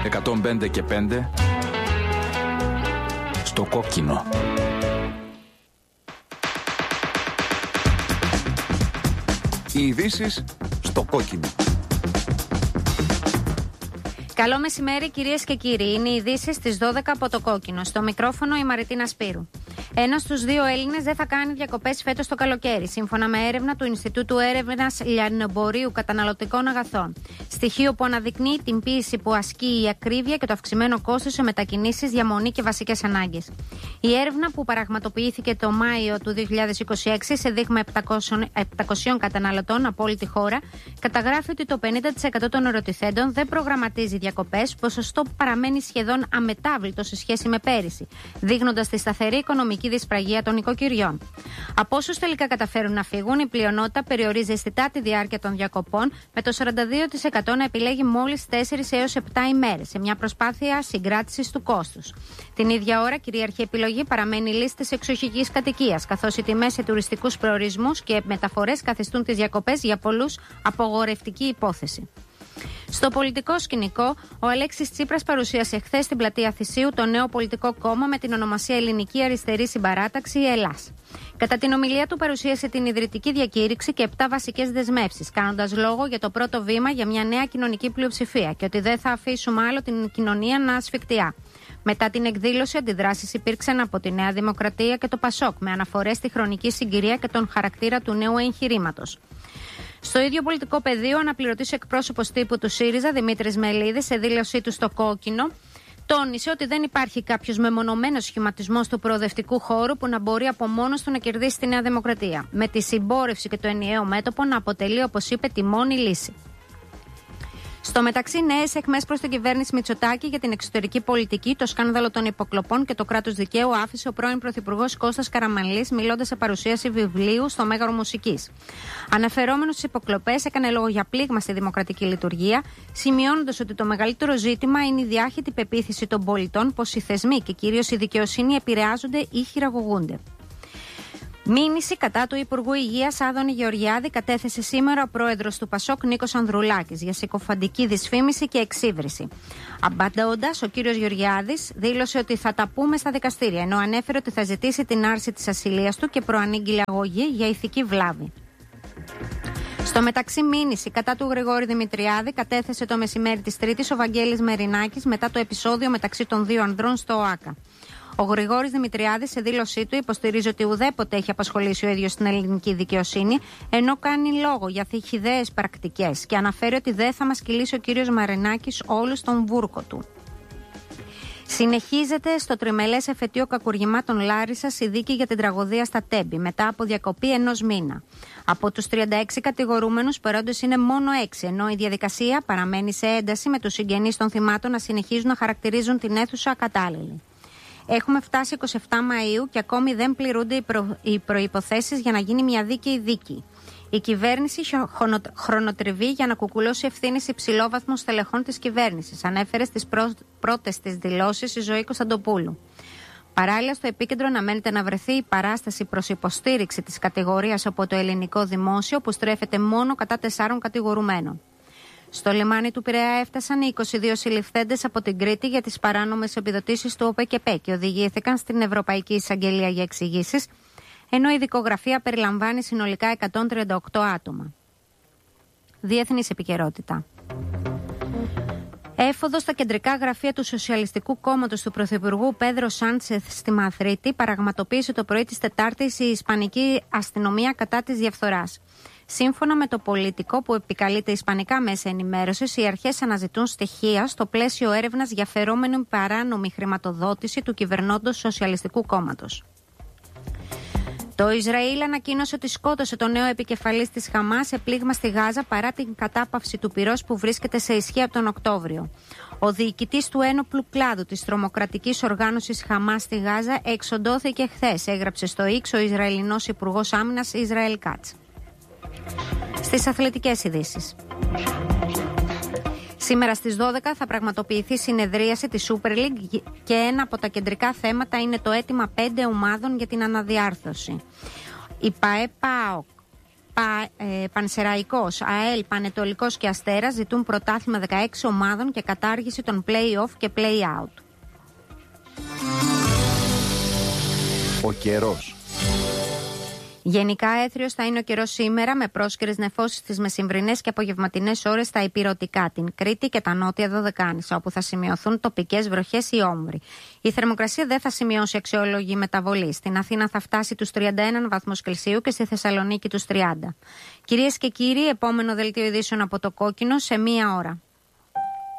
105 και 5 στο κόκκινο. Οι ειδήσεις στο κόκκινο. Καλό μεσημέρι, κυρίες και κύριοι. Είναι οι ειδήσεις στις 12 από το κόκκινο. Στο μικρόφωνο η Μαριτίνα Σπύρου. 1 στους 2 Έλληνες δεν θα κάνει διακοπές φέτος το καλοκαίρι, σύμφωνα με έρευνα του Ινστιτούτου Έρευνας Λιανεμπορίου Καταναλωτικών Αγαθών. Στοιχείο που αναδεικνύει την πίεση που ασκεί η ακρίβεια και το αυξημένο κόστος σε μετακινήσεις, διαμονή και βασικές ανάγκες. Η έρευνα, που πραγματοποιήθηκε το Μάιο του 2026 σε δείγμα 700 καταναλωτών από όλη τη χώρα, καταγράφει ότι το 50% των ερωτηθέντων δεν προγραμματίζει διακοπές, ποσοστό που παραμένει σχεδόν αμετάβλητο σε σχέση με πέρυσι, δείχνοντας τη σταθερή οικονομική δυσπραγία των οικοκυριών. Από όσους τελικά καταφέρουν να φύγουν, η πλειονότητα περιορίζει αισθητά τη διάρκεια των διακοπών, με το 42% να επιλέγει μόλις 4 έως 7 ημέρες, σε μια προσπάθεια συγκράτησης του κόστους. Την ίδια ώρα, κυρίαρχη επιλογή παραμένει η λίστα εξοχικής κατοικίας, καθώς οι τιμές σε τουριστικούς προορισμούς και μεταφορές καθιστούν τις διακοπές για πολλούς απογορευτική υπόθεση. Στο πολιτικό σκηνικό, ο Αλέξης Τσίπρας παρουσίασε χθες στην πλατεία Θησίου το νέο πολιτικό κόμμα με την ονομασία Ελληνική Αριστερή Συμπαράταξη, η ΕΛΑΣ. Κατά την ομιλία του, παρουσίασε την ιδρυτική διακήρυξη και 7 βασικές δεσμεύσεις, κάνοντας λόγο για το πρώτο βήμα για μια νέα κοινωνική πλειοψηφία και ότι δεν θα αφήσουμε άλλο την κοινωνία να ασφικτιά. Μετά την εκδήλωση, αντιδράσεις υπήρξαν από τη Νέα Δημοκρατία και το ΠΑΣΟΚ, με αναφορές στη χρονική συγκυρία και τον χαρακτήρα του νέου εγχειρήματος. Στο ίδιο πολιτικό πεδίο, ο αναπληρωτής εκπρόσωπος τύπου του ΣΥΡΙΖΑ, Δημήτρης Μελίδης, σε δήλωσή του στο κόκκινο, τόνισε ότι δεν υπάρχει κάποιος μεμονωμένος σχηματισμός του προοδευτικού χώρου που να μπορεί από μόνος του να κερδίσει τη Νέα Δημοκρατία, με τη συμπόρευση και το ενιαίο μέτωπο να αποτελεί, όπως είπε, τη μόνη λύση. Στο μεταξύ, νέες αιχμές προς την κυβέρνηση Μητσοτάκη για την εξωτερική πολιτική, το σκάνδαλο των υποκλοπών και το κράτος δικαίου άφησε ο πρώην Πρωθυπουργός Κώστας Καραμανλής, μιλώντας σε παρουσίαση βιβλίου στο Μέγαρο Μουσικής. Αναφερόμενος στις υποκλοπές, έκανε λόγο για πλήγμα στη δημοκρατική λειτουργία, σημειώνοντας ότι το μεγαλύτερο ζήτημα είναι η διάχυτη πεποίθηση των πολιτών πως οι θεσμοί και κυρίως η δικαιοσύνη επηρεάζονται ή χειραγωγούνται. Μήνυση κατά του Υπουργού Υγείας Άδωνη Γεωργιάδη κατέθεσε σήμερα ο πρόεδρος του ΠΑΣΟΚ Νίκος Ανδρουλάκης για συκοφαντική δυσφήμιση και εξύβριση. Απαντώντας, ο κύριος Γεωργιάδης δήλωσε ότι θα τα πούμε στα δικαστήρια, ενώ ανέφερε ότι θα ζητήσει την άρση της ασυλίας του και προανήγγειλε αγωγή για ηθική βλάβη. Στο μεταξύ, μήνυση κατά του Γρηγόρη Δημητριάδη κατέθεσε το μεσημέρι της Τρίτης ο Βαγγέλης Μερινάκης μετά το επεισόδιο μεταξύ των 2 ανδρών στο ΟΑΚΑ. Ο Γρηγόρης Δημητριάδης, σε δήλωσή του, υποστηρίζει ότι ουδέποτε έχει απασχολήσει ο ίδιος στην ελληνική δικαιοσύνη, ενώ κάνει λόγο για χυδαίες πρακτικές και αναφέρει ότι δεν θα μας κυλήσει ο κύριος Μαρινάκης όλους στον βούρκο του. Συνεχίζεται στο τριμελές εφετείο κακουργημάτων Λάρισσας η δίκη για την τραγωδία στα Τέμπη, μετά από διακοπή 1 μήνα. Από τους 36 κατηγορούμενους, παρόντες είναι μόνο 6, ενώ η διαδικασία παραμένει σε ένταση, με τους συγγενείς των θυμάτων να συνεχίζουν να χαρακτηρίζουν την αίθουσα ακατάλληλη. Έχουμε φτάσει 27 Μαΐου και ακόμη δεν πληρούνται οι προϋποθέσεις για να γίνει μια δίκαιη δίκη. Η κυβέρνηση χρονοτριβεί για να κουκουλώσει ευθύνες υψηλόβαθμων στελεχών της κυβέρνησης, ανέφερε στις πρώτες της δηλώσεις η Ζωή Κωνσταντοπούλου. Παράλληλα, στο επίκεντρο αναμένεται να βρεθεί η παράσταση προς υποστήριξη της κατηγορίας από το ελληνικό δημόσιο, που στρέφεται μόνο κατά 4 κατηγορουμένων. Στο λιμάνι του Πειραιά έφτασαν οι 22 συλληφθέντες από την Κρήτη για τις παράνομες επιδοτήσεις του ΟΠΕΚΕΠΕ και οδηγήθηκαν στην Ευρωπαϊκή Εισαγγελία για εξηγήσεις, ενώ η δικογραφία περιλαμβάνει συνολικά 138 άτομα. Διεθνής επικαιρότητα. Έφοδος στα κεντρικά γραφεία του Σοσιαλιστικού Κόμματος του Πρωθυπουργού Πέδρο Σάντσεθ στη Μαδρίτη παραγματοποίησε το πρωί της Τετάρτης η Ισπανική αστυνομία κατά της διαφθοράς. Σύμφωνα με το Πολίτικο, που επικαλείται ισπανικά μέσα ενημέρωσης, οι αρχές αναζητούν στοιχεία στο πλαίσιο έρευνας για φερόμενη παράνομη χρηματοδότηση του κυβερνώντος Σοσιαλιστικού Κόμματος. Το Ισραήλ ανακοίνωσε ότι σκότωσε το νέο επικεφαλής της Χαμάς σε πλήγμα στη Γάζα παρά την κατάπαυση του πυρός που βρίσκεται σε ισχύ από τον Οκτώβριο. Ο διοικητής του ένοπλου κλάδου της τρομοκρατικής οργάνωσης Χαμάς στη Γάζα εξοντώθηκε χθες, έγραψε στο X ο Ισραηλινός Υπουργός Άμυνας Ισραήλ Κάτς. Στις αθλητικές ειδήσεις. Σήμερα στις 12 θα πραγματοποιηθεί συνεδρίαση της Super League και ένα από τα κεντρικά θέματα είναι το αίτημα 5 ομάδων για την αναδιάρθρωση. Η ΠΑΕ ΠΑΟΚ, Πανσεραϊκός, ΑΕΛ, Πανετολικός και Αστέρας ζητούν πρωτάθλημα 16 ομάδων και κατάργηση των play-off και play-out. Ο καιρός. Γενικά έθριος θα είναι ο καιρός σήμερα, με πρόσκαιρες νεφώσεις στις μεσημβρινές και απογευματινές ώρες στα υπηρωτικά, την Κρήτη και τα νότια Δωδεκάνησα, όπου θα σημειωθούν τοπικές βροχές ή όμβροι. Η θερμοκρασία δεν θα σημειώσει αξιόλογη μεταβολή. Στην Αθήνα θα φτάσει τους 31 βαθμούς Κελσίου και στη Θεσσαλονίκη τους 30. Κυρίες και κύριοι, επόμενο δελτίο ειδήσεων από το Κόκκινο σε 1 ώρα.